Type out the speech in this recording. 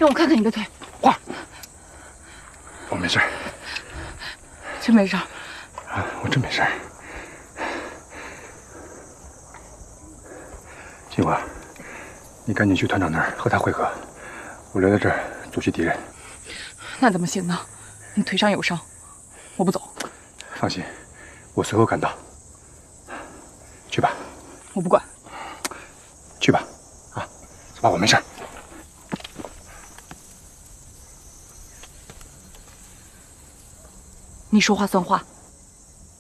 让我看看你的腿。 花，我没事。 真没事？ 啊，我真没事。金华，你赶紧去团长那儿和他会合，我留在这儿阻击敌人。 那怎么行呢？你腿上有伤，我不走。 放心，我随后赶到。去吧。 我不管。 去吧，啊，走吧，我没事。 你说话算话。